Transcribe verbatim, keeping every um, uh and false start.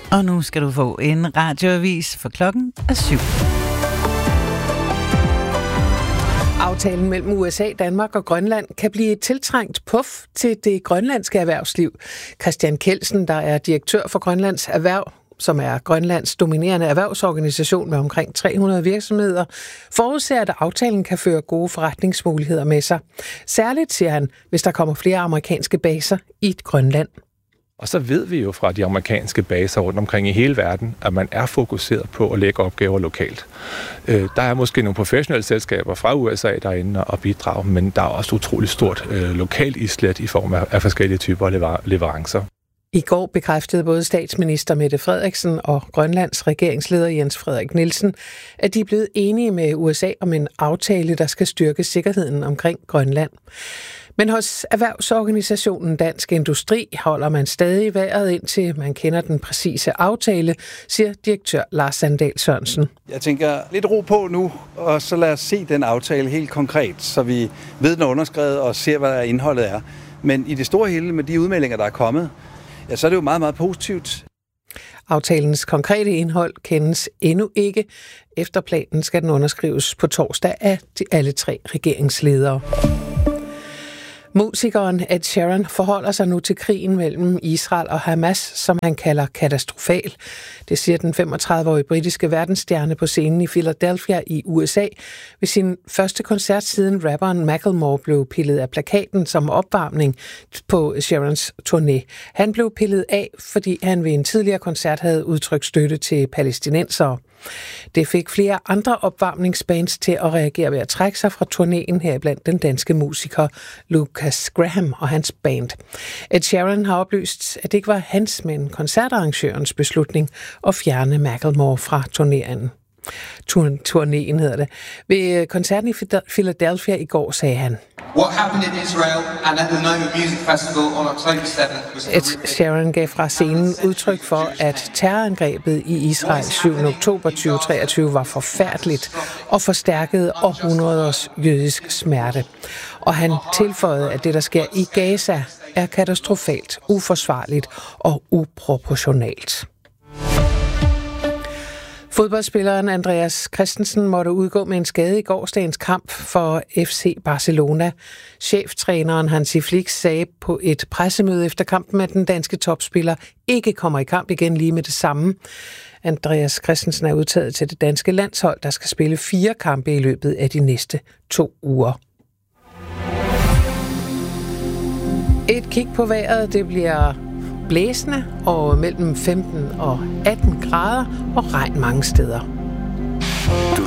Og nu skal du få en radioavis, for klokken er syv. Aftalen mellem U S A, Danmark og Grønland kan blive et tiltrængt puff til det grønlandske erhvervsliv. Christian Kelsen, der er direktør for Grønlands Erhverv, som er Grønlands dominerende erhvervsorganisation med omkring tre hundrede virksomheder, forudser, at aftalen kan føre gode forretningsmuligheder med sig. Særligt, siger han, hvis der kommer flere amerikanske baser i Grønland. Og så ved vi jo fra de amerikanske baser rundt omkring i hele verden, at man er fokuseret på at lægge opgaver lokalt. Øh, der er måske nogle professionelle selskaber fra U S A derinde og bidrage, men der er også utroligt stort øh, lokalt islet i form af, af forskellige typer lever- leverancer. I går bekræftede både statsminister Mette Frederiksen og Grønlands regeringsleder Jens Frederik Nielsen, at de er blevet enige med U S A om en aftale, der skal styrke sikkerheden omkring Grønland. Men hos erhvervsorganisationen Dansk Industri holder man stadig vejret indtil man kender den præcise aftale, siger direktør Lars Sandahl Sørensen. Jeg tænker lidt ro på nu, og så lad os se den aftale helt konkret, så vi ved, den er underskrevet og ser, hvad indholdet er. Men i det store hele med de udmeldinger, der er kommet, ja, så er det jo meget, meget positivt. Aftalens konkrete indhold kendes endnu ikke. Efter planen skal den underskrives på torsdag af de alle tre regeringsledere. Musikeren Ed Sheeran forholder sig nu til krigen mellem Israel og Hamas, som han kalder katastrofal. Det siger den femogtredive-årige britiske verdensstjerne på scenen i Philadelphia i U S A ved sin første koncert siden rapperen Macklemore blev pillet af plakaten som opvarmning på Sheerans turné. Han blev pillet af, fordi han ved en tidligere koncert havde udtrykt støtte til palæstinensere. Det fik flere andre opvarmningsbands til at reagere ved at trække sig fra turnéen, heriblandt den danske musiker Lucas Graham og hans band. Ed Sheeran har oplyst, at det ikke var hans, men koncertarrangørens beslutning at fjerne Macklemore fra turneringen. Turnéen hedder det. Ved koncerten i Philadelphia i går sagde han: What happened in Israel and at the Noma Music Festival on October seventh was Ed Sheeran gav fra scenen udtryk for, at terrorangrebet i Israel syvende oktober tyve treogtyve var forfærdeligt og forstærkede århundreders jødisk smerte. Og han tilføjede, at det, der sker i Gaza, er katastrofalt, uforsvarligt og uproportionalt. Fodboldspilleren Andreas Christensen måtte udgå med en skade i gårsdagens kamp for F C Barcelona. Cheftræneren Hansi Flick sagde på et pressemøde efter kampen, at den danske topspiller ikke kommer i kamp igen lige med det samme. Andreas Christensen er udtaget til det danske landshold, der skal spille fire kampe i løbet af de næste to uger. Et kig på vejret, det bliver blæsende og mellem femten og atten grader og regn mange steder. Du